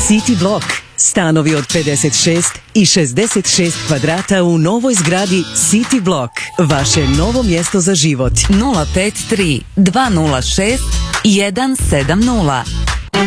City Block. Stanovi od 56 i 66 kvadrata u novoj zgradi City Block. Vaše novo mjesto za život. 053 206 170